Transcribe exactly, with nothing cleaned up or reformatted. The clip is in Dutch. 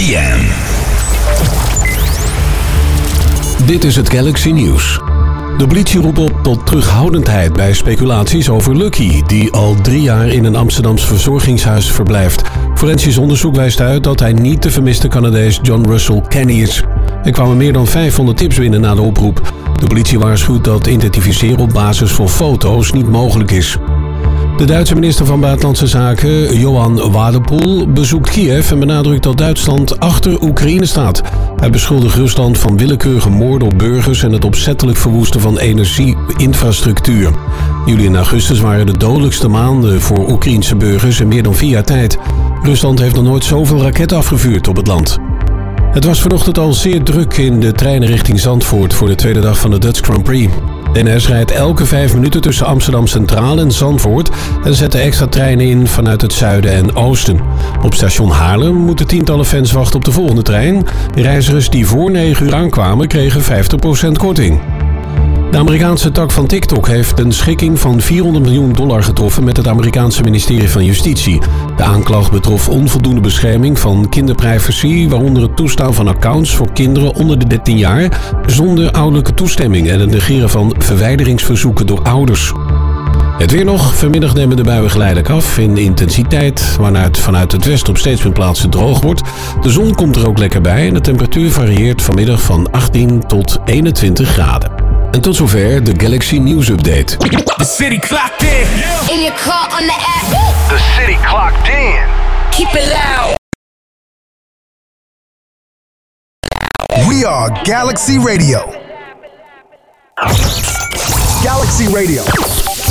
M. Dit is het Galaxy Nieuws. De politie roept op tot terughoudendheid bij speculaties over Lucky, die al drie jaar in een Amsterdams verzorgingshuis verblijft. Forensisch onderzoek wijst uit dat hij niet de vermiste Canadees John Russell Kenny is. Er kwamen meer dan vijfhonderd tips binnen na de oproep. De politie waarschuwt dat identificeren op basis van foto's niet mogelijk is. De Duitse minister van Buitenlandse Zaken, Johan Wadepoel, bezoekt Kiev en benadrukt dat Duitsland achter Oekraïne staat. Hij beschuldigt Rusland van willekeurige moorden op burgers en het opzettelijk verwoesten van energieinfrastructuur. Juli en augustus waren de dodelijkste maanden voor Oekraïense burgers in meer dan vier jaar tijd. Rusland heeft nog nooit zoveel raketten afgevuurd op het land. Het was vanochtend al zeer druk in de treinen richting Zandvoort voor de tweede dag van de Dutch Grand Prix. De N S rijdt elke vijf minuten tussen Amsterdam Centraal en Zandvoort en zet extra treinen in vanuit het zuiden en oosten. Op station Haarlem moeten tientallen fans wachten op de volgende trein. Reizigers die voor negen uur aankwamen kregen vijftig procent korting. De Amerikaanse tak van TikTok heeft een schikking van vierhonderd miljoen dollar getroffen met het Amerikaanse ministerie van Justitie. De aanklacht betrof onvoldoende bescherming van kinderprivacy, waaronder het toestaan van accounts voor kinderen onder de dertien jaar zonder ouderlijke toestemming en het negeren van verwijderingsverzoeken door ouders. Het weer nog. Vanmiddag nemen de buien geleidelijk af in intensiteit, waarna het vanuit het westen op steeds meer plaatsen droog wordt. De zon komt er ook lekker bij en de temperatuur varieert vanmiddag van achttien tot eenentwintig graden. En tot zover de Galaxy News Update. The city clocked in. In your car, on the app. The city clocked in. Keep it loud. We are Galaxy Radio. Galaxy Radio.